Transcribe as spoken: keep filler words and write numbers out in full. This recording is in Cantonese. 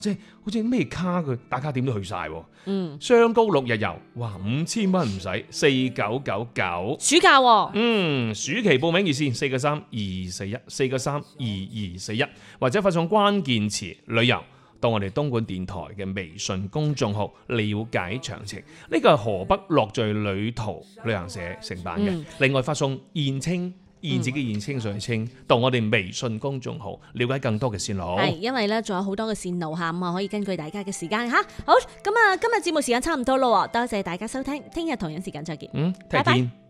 即係好似咩卡佢打卡點都去晒。 嗯， 雙高六日遊，哇，五千蚊唔使，四九九九。 暑假喎， 嗯，暑期報名熱線四個三二四一，四個三二二四一，或者發送關鍵詞旅遊到我哋東莞電台嘅微信公眾號了解詳情。呢個係河北樂聚旅途旅行社承辦嘅。 嗯另外發送燕青。燕自己燕清水清到我哋微信公眾號了解更多嘅線路。 係因為咧仲有好多嘅線路嚇，咁啊可以根據大家嘅時間嚇。好，咁啊今日節目時間差唔多咯，多謝大家收聽，聽日同樣時間再見。 嗯，聽日拜拜見。